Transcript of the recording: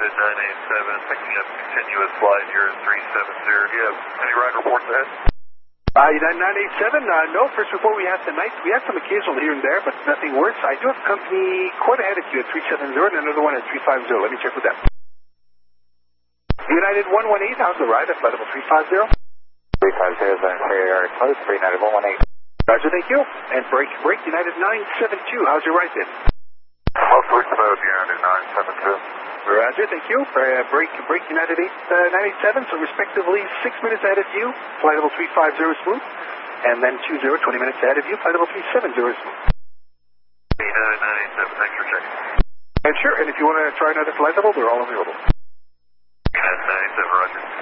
United 987, picking up continuous flight here at 370. Do you have any ride reports ahead? United 987, no. First report we had tonight, we had some occasional here and there, but nothing worse. I do have company quite ahead of you at 370 and another one at 350. Let me check with them. United 118, how's the ride at flight level 350? 350 is on carrier close, 3 United 118. Roger, thank you. And break, United 972, how's your ride then? Most about United 972. Roger, thank you. Break United 987, so respectively 6 minutes ahead of you, flight level 350 smooth, and then 20, 20 minutes ahead of you, flight level 370 smooth. United 987, thanks for checking. And sure, and if you want to try another flight level, they're all available. United 987, roger.